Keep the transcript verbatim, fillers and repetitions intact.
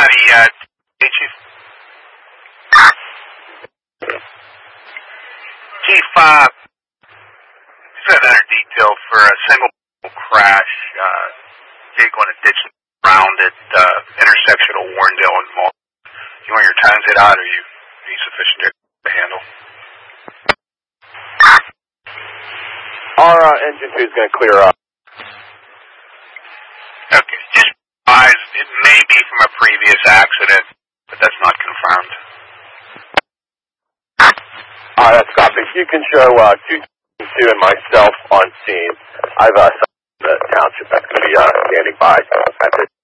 County, uh, hey, Chief. Chief, uh, just got another detail for a single crash, uh, vehicle in a ditch around at, uh, intersection of Warrendale and Mall. You want your times it out, or you, are you sufficient to handle? Our, uh, engine two is going to clear up. Okay, just advise, it may be from a previous accident, but that's not confirmed. Alright, that's copy. You can show, uh, two two and myself on scene. I've, uh, the township that's going to be, uh, standing by at this